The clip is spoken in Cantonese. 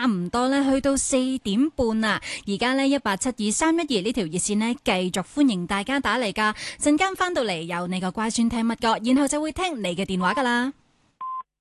唔多呢，去到4點半啦。而家呢，1872312呢條熱線呢，繼續歡迎大家打嚟噶。陣間翻到嚟有你個乖孫聽乜歌，然後就會聽你嘅電話噶啦。